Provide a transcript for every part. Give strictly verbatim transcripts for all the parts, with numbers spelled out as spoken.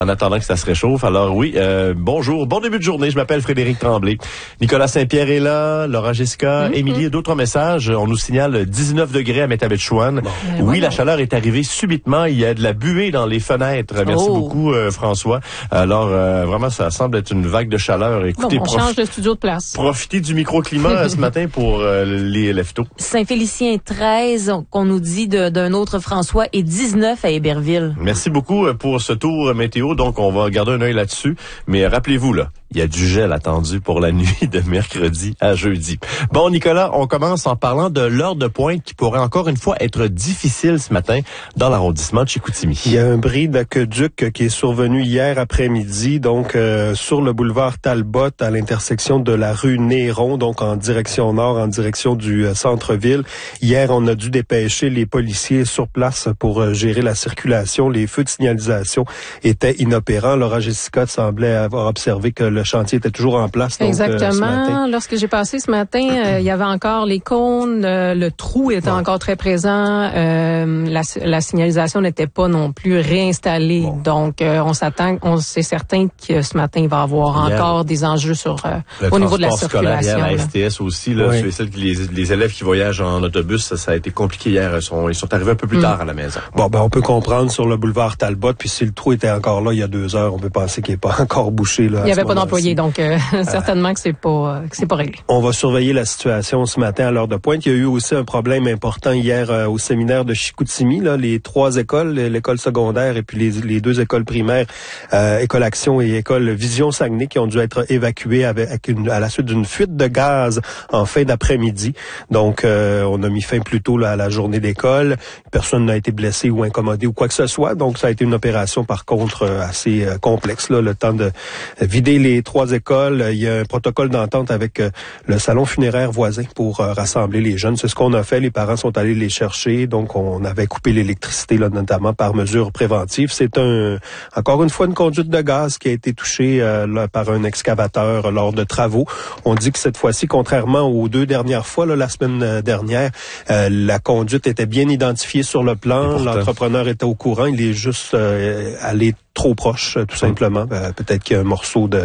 En attendant que ça se réchauffe. Alors oui, euh, bonjour, bon début de journée. Je m'appelle Frédéric Tremblay. Nicolas Saint-Pierre est là, Laura Jessica, mm-hmm. Émilie et d'autres messages. On nous signale dix-neuf degrés à Métabetchouane. Bon. Oui, voilà. La chaleur est arrivée subitement. Il y a de la buée dans les fenêtres. Merci oh. beaucoup, euh, François. Alors, euh, vraiment, ça semble être une vague de chaleur. Écoutez, bon, on prof... change de studio de place. Profitez du microclimat ce matin pour euh, les lève-tôt. Saint-Félicien treize, qu'on nous dit de, d'un autre François, et dix-neuf à Héberville. Merci beaucoup pour ce tour météo. Donc, on va garder un œil là-dessus. Mais rappelez-vous, là, il y a du gel attendu pour la nuit de mercredi à jeudi. Bon, Nicolas, on commence en parlant de l'heure de pointe qui pourrait encore une fois être difficile ce matin dans l'arrondissement de Chicoutimi. Il y a un bris d'aqueduc qui est survenu hier après-midi, donc euh, sur le boulevard Talbot à l'intersection de la rue Néron, donc en direction nord, en direction du euh, centre-ville. Hier, on a dû dépêcher les policiers sur place pour euh, gérer la circulation. Les feux de signalisation étaient inopérants. Laura Jessica semblait avoir observé que le Le chantier était toujours en place. Donc, exactement. Euh, ce matin. Lorsque j'ai passé ce matin, euh, il y avait encore les cônes, euh, le trou était bon. encore très présent. Euh, la, la signalisation n'était pas non plus réinstallée. Bon. Donc, euh, on s'attend, on c'est certain que ce matin, il va y avoir hier, encore des enjeux sur euh, au niveau de la circulation. Hier, la S T S aussi, là, oui. ceux, les, les élèves qui voyagent en autobus, ça, ça a été compliqué hier. Ils sont, ils sont arrivés un peu plus mm. tard à la maison. Bon, ben on peut comprendre sur le boulevard Talbot. Puis si le trou était encore là il y a deux heures, on peut penser qu'il n'est pas encore bouché là. Il n'y avait pas d'employés, donc euh, euh, certainement que c'est pas euh, que c'est pas réglé. On va surveiller la situation ce matin à l'heure de pointe. Il y a eu aussi un problème important hier euh, au séminaire de Chicoutimi. Là, les trois écoles, l'école secondaire et puis les, les deux écoles primaires, euh, école Action et école Vision Saguenay, qui ont dû être évacuées avec une, à la suite d'une fuite de gaz en fin d'après-midi. Donc, euh, on a mis fin plus tôt là, à la journée d'école. Personne n'a été blessé ou incommodé ou quoi que ce soit. Donc, ça a été une opération, par contre, euh, assez euh, complexe. Là, le temps de vider les trois écoles. Il y a un protocole d'entente avec euh, le salon funéraire voisin pour euh, rassembler les jeunes. C'est ce qu'on a fait. Les parents sont allés les chercher. Donc, on avait coupé l'électricité, là, notamment par mesure préventive. C'est un, encore une fois, une conduite de gaz qui a été touchée euh, là, par un excavateur euh, lors de travaux. On dit que cette fois-ci, contrairement aux deux dernières fois, là, la semaine dernière, euh, la conduite était bien identifiée sur le plan. L'entrepreneur était au courant. Il est juste euh, allé trop proche, tout simplement. Euh, peut-être qu'il y a un morceau de,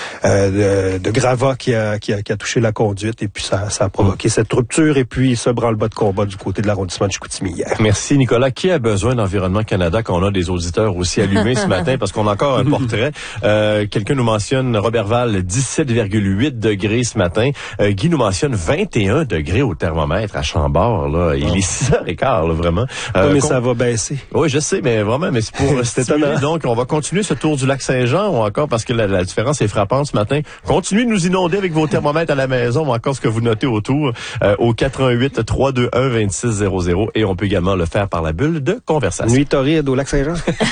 euh, de, de gravat qui a, qui, a, qui a touché la conduite et puis ça, ça a provoqué cette rupture et puis ce branle-bas de combat du côté de l'arrondissement de Chicoutimi hier. Merci Nicolas. Qui a besoin d'Environnement Canada quand on a des auditeurs aussi allumés ce matin parce qu'on a encore un portrait. Euh, quelqu'un nous mentionne Robertval, dix-sept virgule huit degrés ce matin. Euh, Guy nous mentionne vingt et un degrés au thermomètre à Chambord. Là. Il oh. est six heures quinze, là, vraiment. Euh, oui, mais ça va baisser. Oui, je sais, mais vraiment, mais c'est pour stimuler. Donc, on va continuer ce tour du lac Saint-Jean ou encore parce que la, la différence est frappante ce matin. Continuez de nous inonder avec vos thermomètres à la maison ou encore ce que vous notez autour euh, au quatre un huit, trois deux un, deux six zéro zéro et on peut également le faire par la bulle de conversation. Nuit torride au lac Saint-Jean.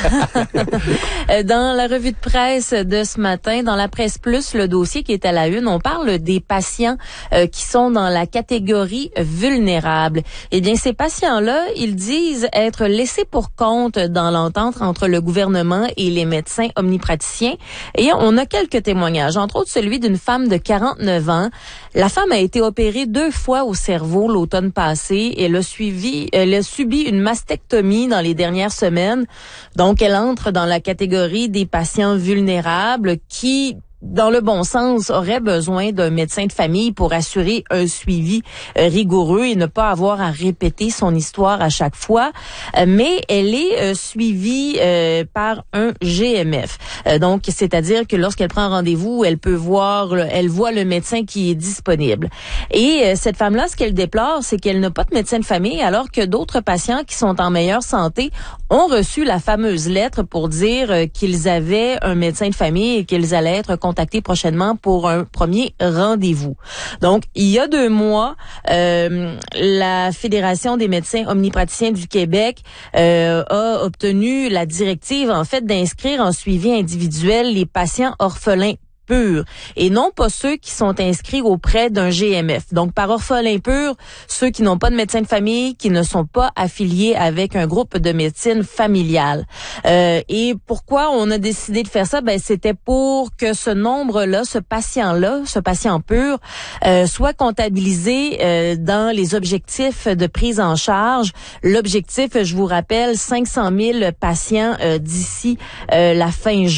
Dans la revue de presse de ce matin, dans la Presse Plus, le dossier qui est à la une, on parle des patients euh, qui sont dans la catégorie vulnérable. Eh bien, ces patients-là, ils disent être laissés pour compte dans l'entente entre le gouvernement et les médecins omnipraticiens. Et on a quelques témoignages, entre autres celui d'une femme de quarante-neuf ans. La femme a été opérée deux fois au cerveau l'automne passé. Elle a suivi, elle a subi une mastectomie dans les dernières semaines. Donc, elle entre dans la catégorie des patients vulnérables qui, dans le bon sens, aurait besoin d'un médecin de famille pour assurer un suivi euh, rigoureux et ne pas avoir à répéter son histoire à chaque fois. Euh, mais elle est euh, suivie euh, par un G M F. Euh, donc, c'est-à-dire que lorsqu'elle prend rendez-vous, elle peut voir, elle voit le médecin qui est disponible. Et euh, cette femme-là, ce qu'elle déplore, c'est qu'elle n'a pas de médecin de famille, alors que d'autres patients qui sont en meilleure santé ont reçu la fameuse lettre pour dire euh, qu'ils avaient un médecin de famille et qu'ils allaient être contactés prochainement pour un premier rendez-vous. Donc, il y a deux mois, euh, la Fédération des médecins omnipraticiens du Québec euh, a obtenu la directive, en fait, d'inscrire en suivi individuel les patients orphelins purs et non pas ceux qui sont inscrits auprès d'un G M F. Donc, par orphelin pur, ceux qui n'ont pas de médecin de famille, qui ne sont pas affiliés avec un groupe de médecine familiale. Euh, et pourquoi on a décidé de faire ça? Ben, c'était pour que ce nombre-là, ce patient-là, ce patient pur, euh, soit comptabilisé euh, dans les objectifs de prise en charge. L'objectif, je vous rappelle, cinq cent mille patients euh, d'ici euh, la fin juin.